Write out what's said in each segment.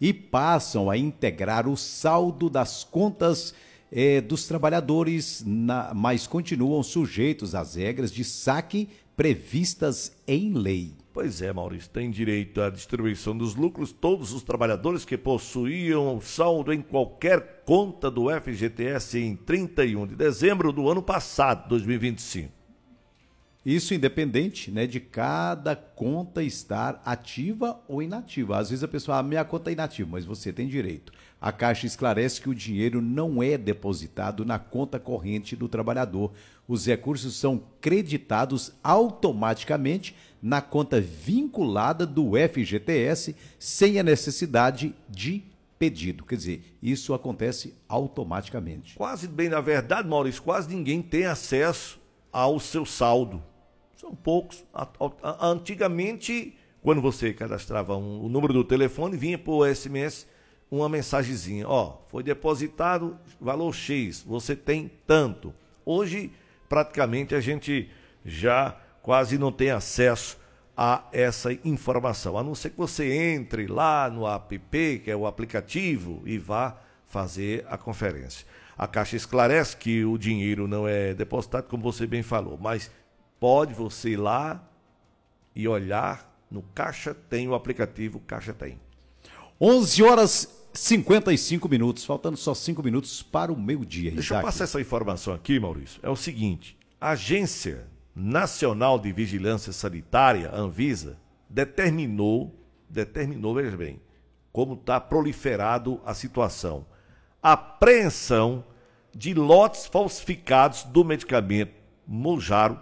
e passam a integrar o saldo das contas dos trabalhadores, mas continuam sujeitos às regras de saque previstas em lei. Pois é, Maurício, tem direito à distribuição dos lucros todos os trabalhadores que possuíam saldo em qualquer conta do FGTS em 31 de dezembro do ano passado, 2025. Isso independente, né, de cada conta estar ativa ou inativa. Às vezes a pessoa, minha conta é inativa, mas você tem direito. A Caixa esclarece que o dinheiro não é depositado na conta corrente do trabalhador. Os recursos são creditados automaticamente na conta vinculada do FGTS, sem a necessidade de pedido. Quer dizer, isso acontece automaticamente. Quase, bem na verdade, Maurício, quase ninguém tem acesso ao seu saldo. São poucos. Antigamente, quando você cadastrava o número do telefone, vinha por SMS uma mensagenzinha. Foi depositado valor X, você tem tanto. Hoje, praticamente, a gente já quase não tem acesso a essa informação, a não ser que você entre lá no app, que é o aplicativo, e vá fazer a conferência. A Caixa esclarece que o dinheiro não é depositado, como você bem falou, mas pode você ir lá e olhar no Caixa Tem, o aplicativo Caixa Tem. 11h55, faltando só 5 minutos para o meio-dia. Deixa eu passar essa informação aqui, Maurício. É o seguinte, a Agência Nacional de Vigilância Sanitária, Anvisa, determinou, veja bem, como está proliferado a situação. Apreensão de lotes falsificados do medicamento Mounjaro,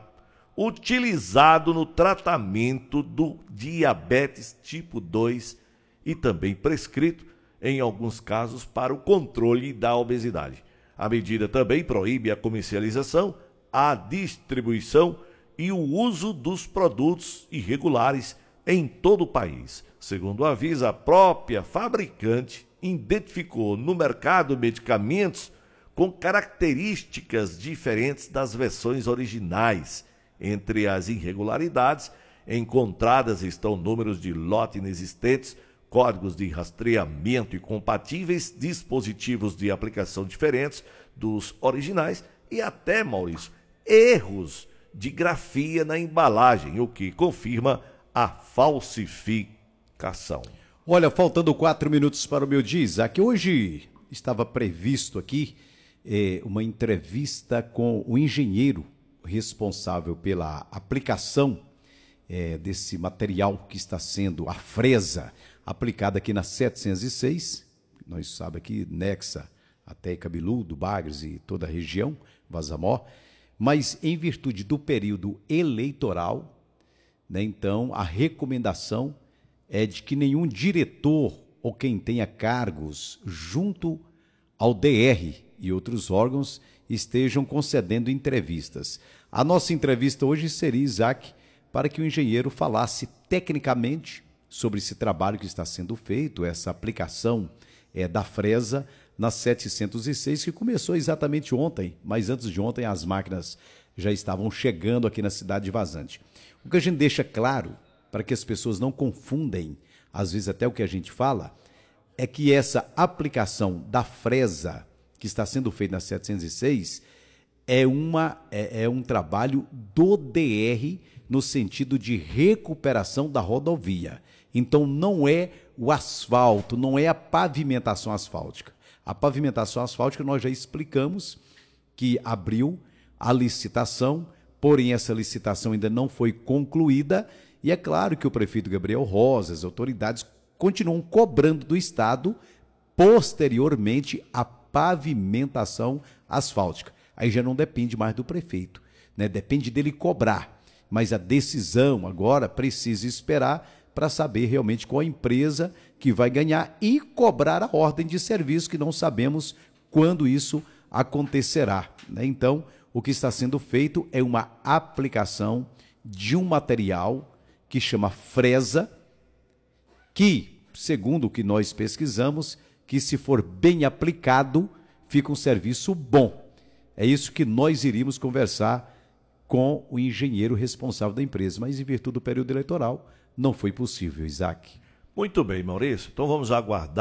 utilizado no tratamento do diabetes tipo 2 e também prescrito, em alguns casos, para o controle da obesidade. A medida também proíbe a comercialização, a distribuição e o uso dos produtos irregulares em todo o país. Segundo avisa, a própria fabricante identificou no mercado medicamentos com características diferentes das versões originais. Entre as irregularidades encontradas estão números de lote inexistentes, códigos de rastreamento incompatíveis, dispositivos de aplicação diferentes dos originais e até, Maurício, erros de grafia na embalagem, o que confirma a falsificação. Olha, faltando 4 minutos para o meu dia, Isaac, hoje estava previsto aqui uma entrevista com o engenheiro responsável pela aplicação desse material que está sendo a fresa aplicada aqui na 706, nós sabemos aqui, Nexa, até Cabeludo, Bagres e toda a região, Vazamó, mas em virtude do período eleitoral, né, então a recomendação é de que nenhum diretor ou quem tenha cargos junto ao DR e outros órgãos estejam concedendo entrevistas. A nossa entrevista hoje seria, Isaac, para que o engenheiro falasse tecnicamente sobre esse trabalho que está sendo feito, essa aplicação da fresa na 706, que começou exatamente ontem, mas antes de ontem as máquinas já estavam chegando aqui na cidade de Vazante. O que a gente deixa claro, para que as pessoas não confundem, às vezes até o que a gente fala, é que essa aplicação da fresa que está sendo feita na 706 é um trabalho do DR no sentido de recuperação da rodovia. Então não é o asfalto, não é a pavimentação asfáltica. A pavimentação asfáltica nós já explicamos que abriu a licitação, porém essa licitação ainda não foi concluída e é claro que o prefeito Gabriel Rosa, as autoridades continuam cobrando do Estado posteriormente a pavimentação asfáltica. Aí já não depende mais do prefeito, né? Depende dele cobrar, mas a decisão agora precisa esperar para saber realmente qual a empresa que vai ganhar e cobrar a ordem de serviço, que não sabemos quando isso acontecerá, né? Então, o que está sendo feito é uma aplicação de um material que chama fresa, que, segundo o que nós pesquisamos, que se for bem aplicado, fica um serviço bom. É isso que nós iríamos conversar com o engenheiro responsável da empresa, mas em virtude do período eleitoral não foi possível, Isaac. Muito bem, Maurício. Então vamos aguardar